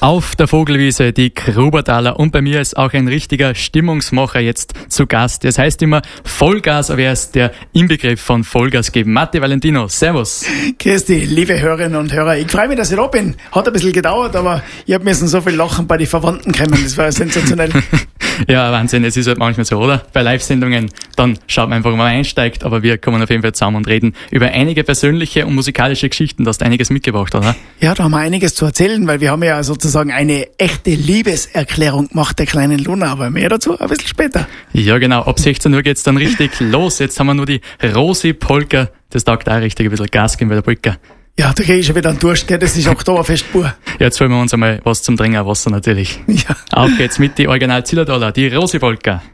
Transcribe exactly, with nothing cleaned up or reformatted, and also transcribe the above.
Auf der Vogelwiese die Grubertaler und bei mir ist auch ein richtiger Stimmungsmacher jetzt zu Gast. Das heißt immer Vollgas, aber er ist der Inbegriff von Vollgas geben. Matti Valentino, servus. Grüß dich, liebe Hörerinnen und Hörer. Ich freue mich, dass ich da bin. Hat ein bisschen gedauert, aber ich habe müssen so viel lachen bei den Verwandten kommen. Das war sensationell. Ja, Wahnsinn. Es ist halt manchmal so, oder? Bei Live-Sendungen, dann schaut man einfach, wo man einsteigt, aber wir kommen auf jeden Fall zusammen und reden über einige persönliche und musikalische Geschichten. Du hast einiges mitgebracht, oder? Ja, da haben wir einiges zu erzählen, weil wir haben ja sozusagen eine echte Liebeserklärung gemacht der kleinen Luna, aber mehr dazu ein bisschen später. Ja, genau. Ab sechzehn Uhr geht's dann richtig los. Jetzt haben wir nur die Rosi-Polka. Das taugt auch richtig ein bisschen Gas geben bei der Polka. Ja, da kriege ich schon wieder einen Durst, gell? Das ist Oktoberfest pur. Ja, jetzt holen wir uns einmal was zum Trinken, Wasser natürlich. Ja. Auf geht's mit die Original Zillertaler, die Rosi-Polka.